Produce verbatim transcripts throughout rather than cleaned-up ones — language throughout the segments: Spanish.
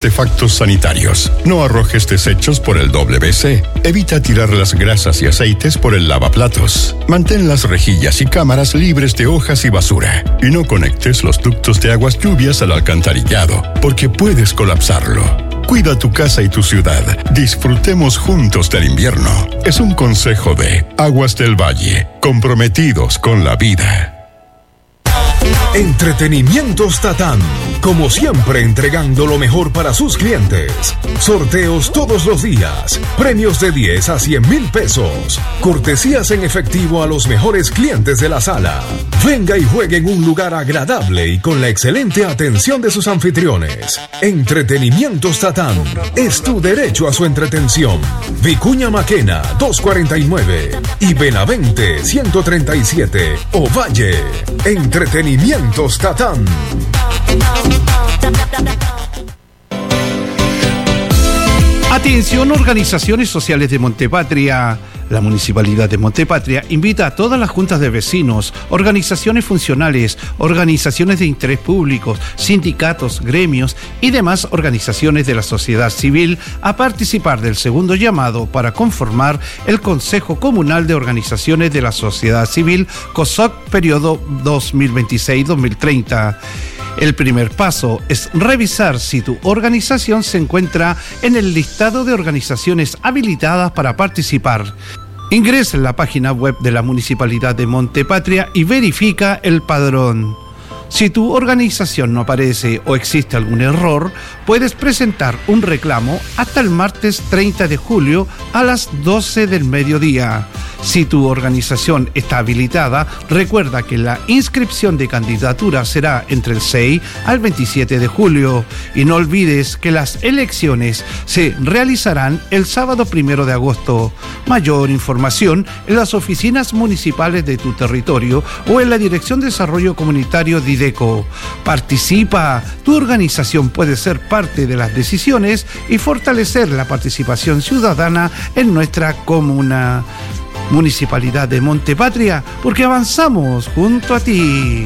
artefactos sanitarios. No arrojes desechos por el doble C. Evita tirar las grasas y aceites por el lavaplatos. Mantén las rejillas y cámaras libres de hojas y basura. Y no conectes los ductos de aguas lluvias al alcantarillado, porque puedes colapsarlo. Cuida tu casa y tu ciudad. Disfrutemos juntos del invierno. Es un consejo de Aguas del Valle, comprometidos con la vida. Entretenimientos Tatán, como siempre entregando lo mejor para sus clientes. Sorteos todos los días, premios de diez a cien mil pesos, cortesías en efectivo a los mejores clientes de la sala. Venga y juegue en un lugar agradable y con la excelente atención de sus anfitriones. Entretenimientos Tatán, es tu derecho a su entretención. Vicuña Maquena doscientos cuarenta y nueve y Benavente ciento treinta y siete, Ovalle. Entretenimientos Tatán. Atención, organizaciones sociales de Montepatria. La Municipalidad de Montepatria invita a todas las juntas de vecinos, organizaciones funcionales, organizaciones de interés público, sindicatos, gremios y demás organizaciones de la sociedad civil a participar del segundo llamado para conformar el Consejo Comunal de Organizaciones de la Sociedad Civil COSOC periodo dos mil veintiséis dos mil treinta. El primer paso es revisar si tu organización se encuentra en el listado de organizaciones habilitadas para participar. Ingresa en la página web de la Municipalidad de Montepatria y verifica el padrón. Si tu organización no aparece o existe algún error, puedes presentar un reclamo hasta el martes treinta de julio a las doce del mediodía. Si tu organización está habilitada, recuerda que la inscripción de candidatura será entre el seis al veintisiete de julio. Y no olvides que las elecciones se realizarán el sábado primero de agosto. Mayor información en las oficinas municipales de tu territorio o en la Dirección de Desarrollo Comunitario de IDECO. Participa, tu organización puede ser parte de las decisiones y fortalecer la participación ciudadana en nuestra comuna. Municipalidad de Montepatria, porque avanzamos junto a ti.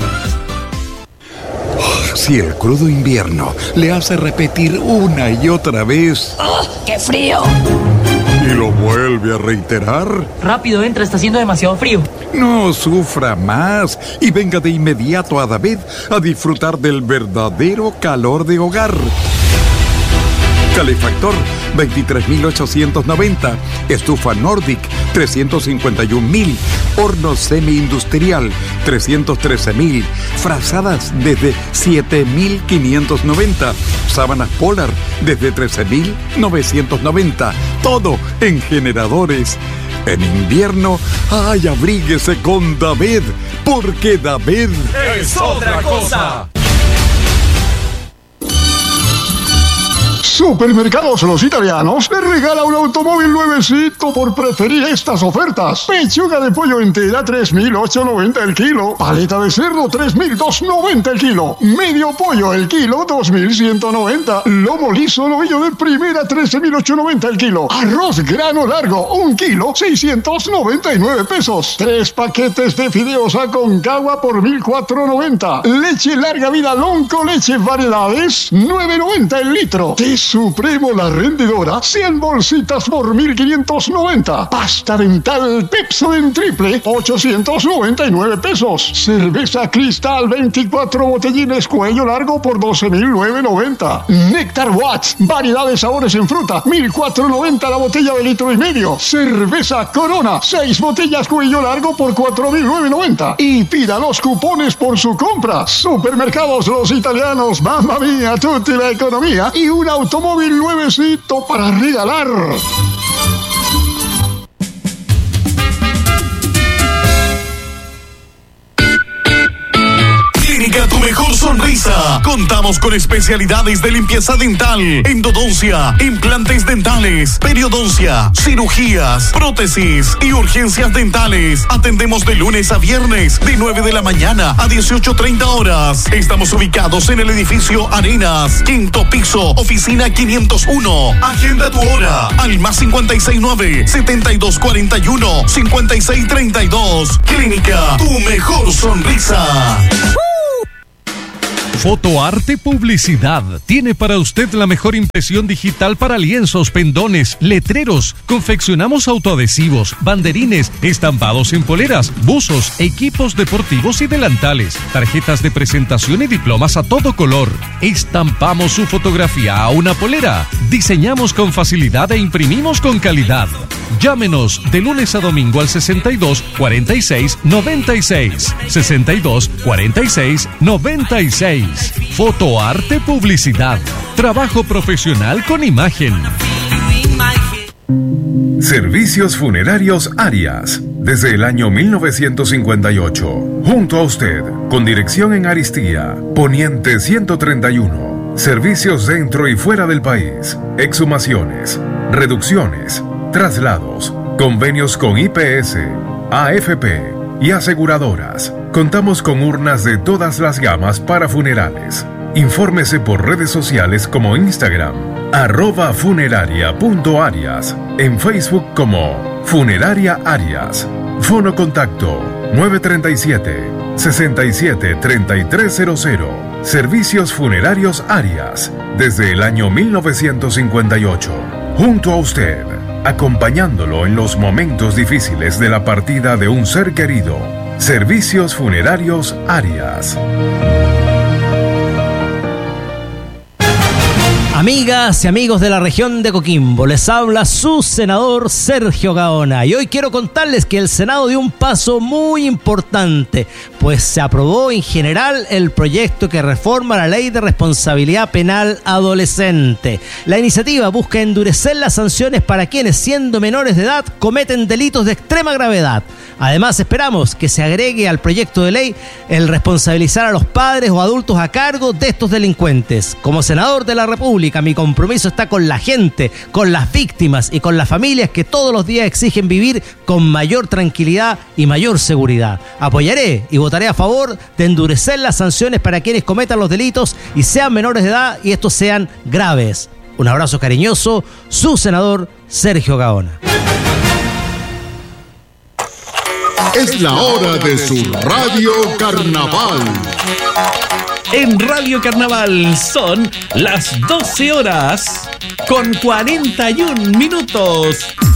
Si el crudo invierno le hace repetir una y otra vez... ¡Oh, qué frío! ¿Y lo vuelve a reiterar? Rápido, entra, está haciendo demasiado frío. No sufra más y venga de inmediato a David a disfrutar del verdadero calor de hogar. Calefactor, veintitrés mil ochocientos noventa. Estufa Nordic, trescientos cincuenta y un mil. Horno semi-industrial, trescientos trece mil. Frazadas desde siete mil quinientos noventa. Sábanas Polar desde trece mil novecientos noventa. Todo en generadores. En invierno, ¡ay, abríguese con David! Porque David es otra cosa. Supermercados Los Italianos le regala un automóvil nuevecito por preferir estas ofertas. Pechuga de pollo entera, tres mil ochocientos noventa el kilo. Paleta de cerdo, tres mil doscientos noventa el kilo. Medio pollo el kilo, dos mil ciento noventa. Lomo liso novillo de primera, trece mil ochocientos noventa el kilo. Arroz grano largo, un kilo, seiscientos noventa y nueve pesos. Tres paquetes de fideos Aconcagua por mil cuatrocientos noventa. Leche larga vida Lonco Leche Variedades, nueve noventa el litro. Supremo La Rendidora, cien bolsitas por mil quinientos noventa. Pasta dental Pepsodent Triple, ochocientos noventa y nueve pesos. Cerveza Cristal, veinticuatro botellines cuello largo por doce mil novecientos noventa. Néctar Watts, variedad de sabores en fruta, mil cuatrocientos noventa la botella de litro y medio. Cerveza Corona, seis botellas cuello largo por cuatro mil novecientos noventa. Y pida los cupones por su compra. Supermercados Los Italianos, mamma mía, tutti la economía y un automóvil nuevecito para regalar. Clínica Tu Mejor Sonrisa. Contamos con especialidades de limpieza dental, endodoncia, implantes dentales, periodoncia, cirugías, prótesis y urgencias dentales. Atendemos de lunes a viernes de nueve de la mañana a dieciocho treinta horas. Estamos ubicados en el edificio Arenas, quinto piso, oficina quinientos uno. Agenda tu hora al más cincuenta y seis nueve, setenta y dos cuarenta y uno, cincuenta y seis treinta y dos. Clínica Tu Mejor Sonrisa. Fotoarte Publicidad tiene para usted la mejor impresión digital para lienzos, pendones, letreros. Confeccionamos autoadhesivos, banderines, estampados en poleras, buzos, equipos deportivos y delantales, tarjetas de presentación y diplomas a todo color. Estampamos su fotografía a una polera. Diseñamos con facilidad e imprimimos con calidad. Llámenos de lunes a domingo al sesenta y dos, cuarenta y seis, noventa y seis. sesenta y dos, cuarenta y seis, noventa y seis. Fotoarte Publicidad. Trabajo profesional con imagen. Servicios Funerarios Arias. Desde el año mil novecientos cincuenta y ocho. Junto a usted. Con dirección en Aristía. Poniente ciento treinta y uno. Servicios dentro y fuera del país. Exhumaciones. Reducciones. Traslados. Convenios con I P S. A F P. Y aseguradoras. Contamos con urnas de todas las gamas para funerales. Infórmese por redes sociales como Instagram, arroba funeraria.arias, en Facebook como Funeraria Arias. Fono contacto nueve tres siete, seis siete, tres tres cero cero. Servicios Funerarios Arias, desde el año mil novecientos cincuenta y ocho. Junto a usted, acompañándolo en los momentos difíciles de la partida de un ser querido. Servicios Funerarios Arias. Amigas y amigos de la región de Coquimbo, les habla su senador Sergio Gaona y hoy quiero contarles que el Senado dio un paso muy importante, pues se aprobó en general el proyecto que reforma la Ley de Responsabilidad Penal Adolescente. La iniciativa busca endurecer las sanciones para quienes, siendo menores de edad, cometen delitos de extrema gravedad. Además, esperamos que se agregue al proyecto de ley el responsabilizar a los padres o adultos a cargo de estos delincuentes. Como senador de la República, mi compromiso está con la gente, con las víctimas y con las familias que todos los días exigen vivir con mayor tranquilidad y mayor seguridad. Apoyaré y votaré a favor de endurecer las sanciones para quienes cometan los delitos y sean menores de edad y estos sean graves. Un abrazo cariñoso, su senador Sergio Gaona. Es la hora de su Radio Carnaval. En Radio Carnaval son las doce horas con cuarenta y un minutos.